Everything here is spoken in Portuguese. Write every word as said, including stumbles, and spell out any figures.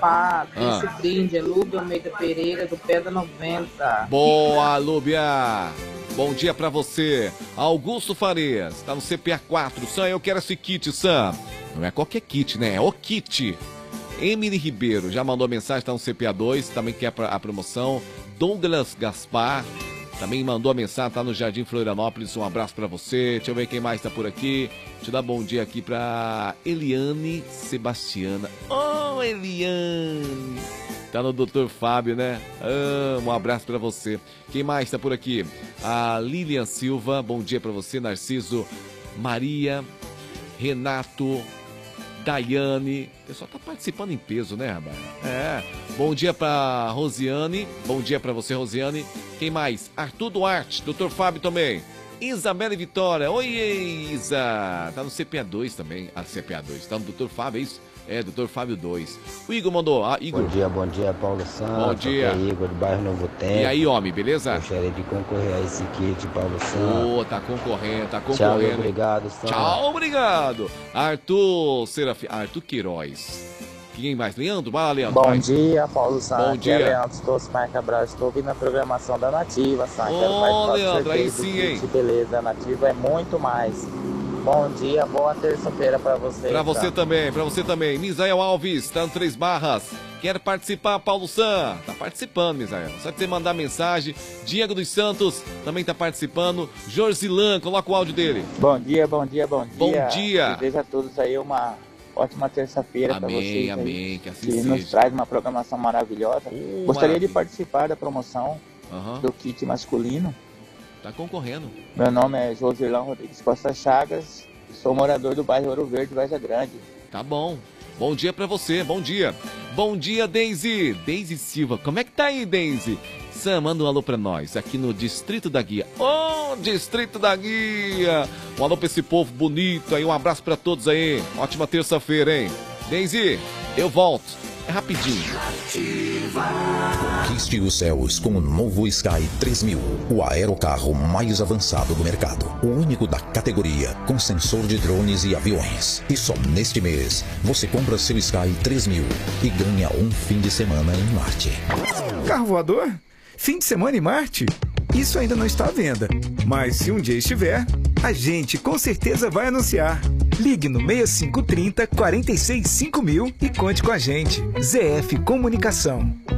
Pá, Ah. esse brinde é Lúbia Almeida Pereira, do Pedra noventa. Boa, Lúbia! Bom dia pra você. Augusto Farias, tá no C P A quatro. Sam, eu quero esse kit, Sam. Não é qualquer kit, né? É o kit. Emily Ribeiro já mandou mensagem, tá no C P A dois, também quer a promoção. Douglas Gaspar também mandou a mensagem, tá no Jardim Florianópolis. Um abraço pra você. Deixa eu ver quem mais tá por aqui. Deixa eu dar bom dia aqui pra Eliane Sebastiana. Oh, Eliane! Tá no doutor Fábio, né? Ah, um abraço pra você. Quem mais tá por aqui? A Lilian Silva, bom dia pra você. Narciso, Maria, Renato, Daiane. O pessoal tá participando em peso, né, rapaz? É. Bom dia pra Rosiane. Bom dia pra você, Rosiane. Quem mais? Arthur Duarte, doutor Fábio também. Isabela e Vitória. Oi, Isa. Tá no C P A dois também. Ah, C P A dois. Tá no doutor Fábio, é isso? É, doutor Fábio dois. O Igor mandou. Ah, Igor. Bom dia, bom dia, Paulo Santos. Bom dia. Aqui é Igor, do bairro Novo Tempo. E aí, homem, beleza? Gostaria de concorrer a esse kit, Paulo Santos. Ô, oh, tá concorrendo, tá Tchau, concorrendo. obrigado, Santos. Tchau, obrigado. Arthur Serafim. Arthur Queiroz. Quem mais? Leandro? Vai lá, Leandro. Bom vai. dia, Paulo Santos. Bom dia. Aqui é Leandro Stosso, Marca Cabral. Estou ouvindo a programação da Nativa, Santos. Ô, Quero participar do Leandro, aí sorteio do sim, hein? kit, beleza, Nativa é muito mais. Bom dia, boa terça-feira pra você. Pra você também, pra você também. Misael Alves, tá no Três Barras. Quer participar, Paulo San? Tá participando, Misael. Só que você mandar mensagem. Diego dos Santos também tá participando. Jorzilan, coloca o áudio dele. Bom dia, bom dia, bom dia. Bom dia. Desejo a todos aí uma ótima terça-feira pra Amém, vocês. amém, aí, que assim que nos seja. traz uma programação maravilhosa. Oh, Gostaria maravilha. de participar da promoção Aham, do kit masculino. tá concorrendo. Meu nome é Josirlan Rodrigues Costa Chagas. Sou morador do bairro Ouro Verde, Varza Grande. Tá bom. Bom dia pra você, bom dia. Bom dia, Deise. Deise Silva, como é que tá aí, Deise? Sam, manda um alô pra nós, aqui no Distrito da Guia. Ô, oh, Distrito da Guia. Um alô pra esse povo bonito aí, um abraço pra todos aí. Ótima terça-feira, hein? Deise, eu volto. É rapidinho. Conquiste os céus com o novo Sky três mil, o aerocarro mais avançado do mercado. O único da categoria, com sensor de drones e aviões. E só neste mês, você compra seu Sky três mil e ganha um fim de semana em Marte. Carro voador? Fim de semana em Marte? Isso ainda não está à venda. Mas se um dia estiver, a gente com certeza vai anunciar. Ligue no seis cinco três zero, quatro seis cinco mil e conte com a gente. Z F Comunicação.